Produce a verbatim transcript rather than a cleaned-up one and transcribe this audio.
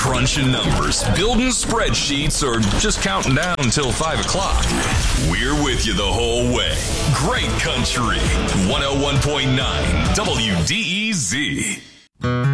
Crunching numbers, building spreadsheets, or just counting down until five o'clock. We're with you the whole way. Great country. one oh one point nine W D E Z.